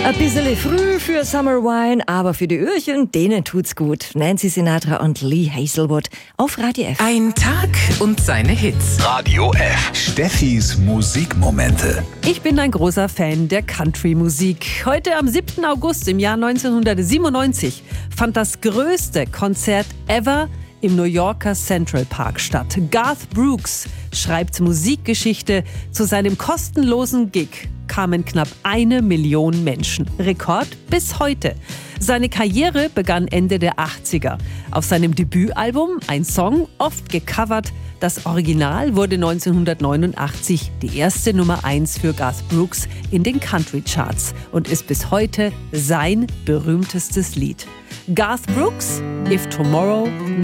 Ein bisschen früh für Summer Wine, aber für die Öhrchen, denen tut's gut. Nancy Sinatra und Lee Hazelwood auf Radio F. Ein Tag und seine Hits. Radio F. Steffis Musikmomente. Ich bin ein großer Fan der Country-Musik. Heute am 7. August im Jahr 1997 fand das größte Konzert ever im New Yorker Central Park statt. Garth Brooks schreibt Musikgeschichte. Zu seinem kostenlosen Gig kamen knapp 1 Million Menschen. Rekord bis heute. Seine Karriere begann Ende der 80er. Auf seinem Debütalbum ein Song, oft gecovert. Das Original wurde 1989 die erste Nummer 1 für Garth Brooks in den Country-Charts und ist bis heute sein berühmtestes Lied. Garth Brooks, If Tomorrow